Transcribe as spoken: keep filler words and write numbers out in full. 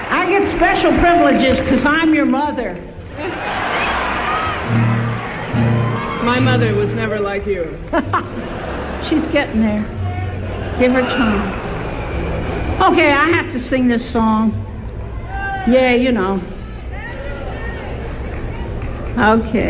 I get special privileges because I'm your mother. My mother was never like you. She's getting there. Give her time. Okay, I have to sing this song. Yeah, you know. Okay.